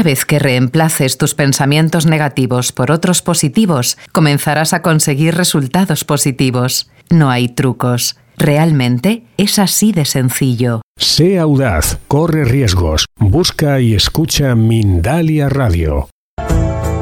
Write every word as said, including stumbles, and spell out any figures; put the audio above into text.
Una vez que reemplaces tus pensamientos negativos por otros positivos, comenzarás a conseguir resultados positivos. No hay trucos. Realmente es así de sencillo. Sé audaz, corre riesgos, busca y escucha Mindalia Radio.